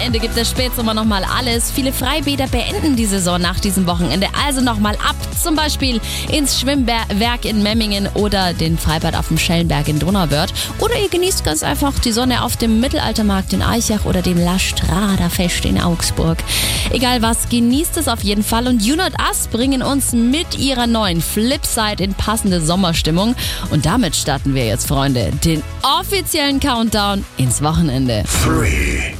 Ende gibt der Spätsommer nochmal alles. Viele Freibäder beenden die Saison nach diesem Wochenende. Also nochmal ab, zum Beispiel ins Schwimmwerk in Memmingen oder den Freibad auf dem Schellenberg in Donauwörth. Oder ihr genießt ganz einfach die Sonne auf dem Mittelaltermarkt in Aichach oder dem La Strada Fest in Augsburg. Egal was, genießt es auf jeden Fall. Und You Not Us bringen uns mit ihrer neuen Flipside in passende Sommerstimmung. Und damit starten wir jetzt, Freunde, den offiziellen Countdown ins Wochenende. 3,